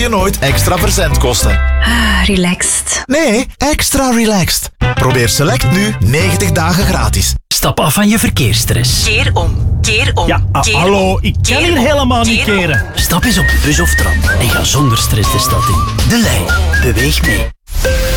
je nooit extra verzendkosten. Relaxed. Nee, extra relaxed. Probeer Select nu 90 dagen gratis. Stap af van je verkeersstress. Keer om. Ja, hallo, ik kan hier helemaal niet keren. Stap eens op de bus of tram en ga zonder stress de stad in. De Lijn. Beweeg mee.